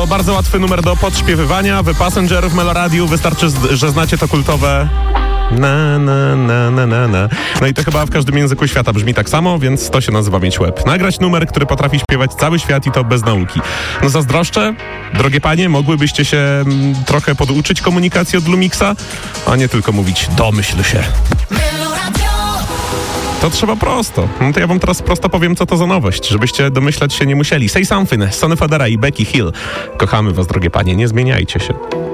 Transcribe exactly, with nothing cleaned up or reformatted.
To bardzo łatwy numer do podśpiewywania. Wy Passenger w Meloradiu. Wystarczy, że znacie to kultowe na, na, na, na, na, na. No i to chyba w każdym języku świata brzmi tak samo, więc to się nazywa mieć łeb. Nagrać numer, który potrafi śpiewać cały świat i to bez nauki. No zazdroszczę, drogie panie, mogłybyście się m, trochę poduczyć komunikacji od Lumixa, a nie tylko mówić domyśl się. To trzeba prosto. No to ja wam teraz prosto powiem, co to za nowość, żebyście domyślać się nie musieli. Say Something, Sonny Fodera i Becky Hill. Kochamy was, drogie panie, nie zmieniajcie się.